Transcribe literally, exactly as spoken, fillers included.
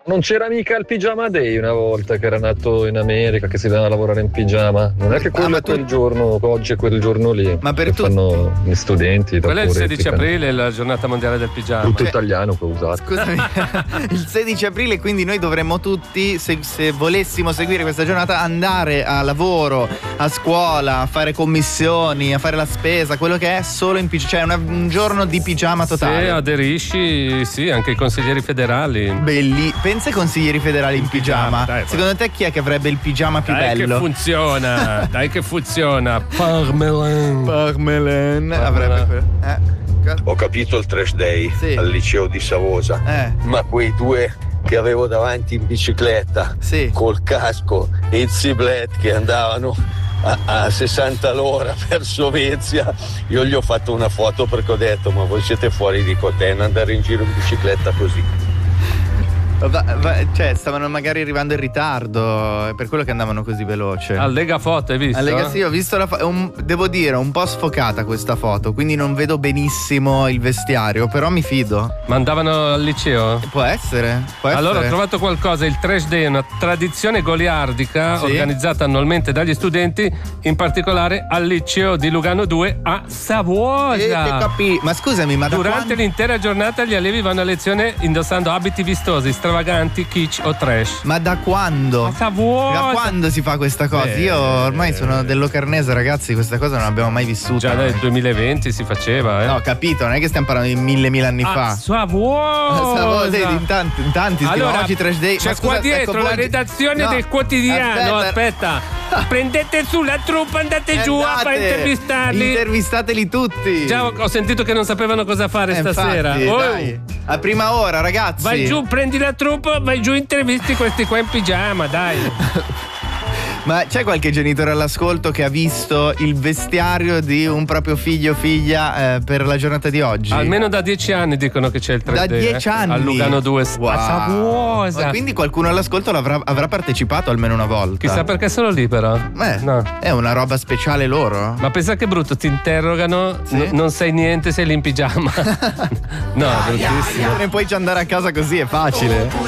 Non c'era mica il pigiama day una volta che era nato in America, che si doveva lavorare in pigiama? Non è che quello ah, è quel tu... giorno, oggi è quel giorno lì. Ma per che tu... fanno gli studenti. Quello è il sedici aprile, la giornata mondiale del pigiama. Tutto italiano che ho usato. Scusami, il sedici aprile, quindi noi dovremmo tutti, se, se volessimo seguire questa giornata, andare a lavoro, a scuola, a fare commissioni, a fare la spesa, quello che è solo in pigiama, cioè una, un giorno di pigiama totale. Se aderisci, sì, anche i consiglieri federali. Belli. Pensa ai consiglieri federali in pigiama. Dai, secondo te chi è che avrebbe il pigiama più dai bello? Che funziona, dai che funziona. Parmelan. Parmelan avrebbe. Eh. Ho capito il trash day sì. al liceo di Savosa, eh. ma quei due che avevo davanti in bicicletta, sì. col casco e il ziblet che andavano a, a sessanta all'ora verso Venezia, io gli ho fatto una foto perché ho detto: ma voi siete fuori di contena andare in giro in bicicletta così. Va, va, cioè stavano magari arrivando in ritardo, è per quello che andavano così veloce. Al Lega Foto hai visto? Al Lega sì, ho visto la foto, devo dire un po' sfocata questa foto, quindi non vedo benissimo il vestiario, però mi fido. Ma andavano al liceo? Può essere, può essere. Allora ho trovato qualcosa, il Trash Day è una tradizione goliardica sì? organizzata annualmente dagli studenti, in particolare al liceo di Lugano due a Savoia. Capi- ma scusami, ma durante quando... l'intera giornata gli allievi vanno a lezione indossando abiti vistosi, stravaganti, kitsch o trash. Ma da quando? A Savoia. Da quando si fa questa cosa? Eh, Io ormai eh, sono dell'Locarnese, ragazzi, questa cosa non l'abbiamo mai vissuta. Già nel duemilaventi si faceva, eh. No, capito, non è che stiamo parlando di mille mille anni a fa. Savoia. Savoia, in tanti, in tanti allora, oggi Trash Day. C'è ma scusa, qua dietro ecco, la redazione no, del quotidiano. Aspetta, aspetta. Prendete su la truppa, andate andate, giù a fare intervistarli. Intervistateli tutti. Già ho sentito che non sapevano cosa fare eh, stasera. Infatti, oh. dai. A prima ora, ragazzi. Vai giù, prendi la truppa, vai giù, intervisti questi qua in pigiama, dai. Ma c'è qualche genitore all'ascolto che ha visto il vestiario di un proprio figlio o figlia eh, per la giornata di oggi? Almeno da dieci anni dicono che c'è il tre D. Da dieci eh? anni? A Lugano due. Wow. A Savoia. Quindi qualcuno all'ascolto l'avrà, avrà partecipato almeno una volta. Chissà perché sono lì però. Beh, no. È una roba speciale loro. Ma pensa che brutto, ti interrogano, sì? n- non sai niente, sei lì in pigiama. No, bruttissimo. E poi ci andare a casa così è facile.